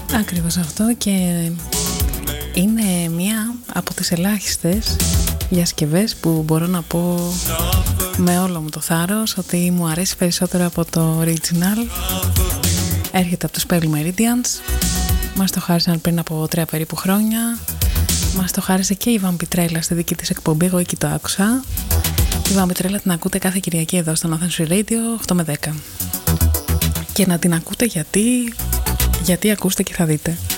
Ακριβώς αυτό, και είναι μία από τις ελάχιστες διασκευές που μπορώ να πω με όλο μου το θάρρος ότι μου αρέσει περισσότερο από το original. Έρχεται από τους Pale Meridians, μας το χάρισαν πριν από 3 περίπου χρόνια. Μας το χάρισε και η Βαμπιτρέλα στη δική της εκπομπή, εγώ εκεί το άκουσα. Η Βαμπιτρέλα την ακούτε κάθε Κυριακή εδώ στο Athens Free Radio 8 με 10. Και να την ακούτε γιατί ακούστε και θα δείτε.